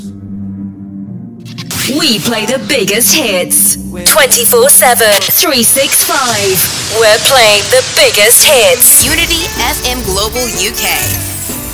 We play the biggest hits 24/7, 365. We're playing the biggest hits. Unity FM Global UK.